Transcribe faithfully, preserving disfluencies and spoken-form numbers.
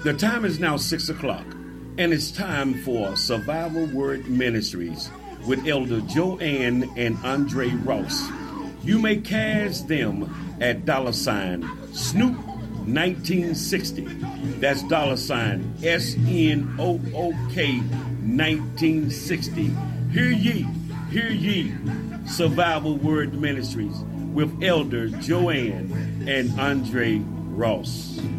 The time is now six o'clock, and it's time for Survival Word Ministries with Elder Joanne and Andre Ross. You may cash them at dollar sign Snoop nineteen sixty. That's dollar sign S N O O K nineteen sixty. Hear ye, hear ye, Survival Word Ministries with Elder Joanne and Andre Ross.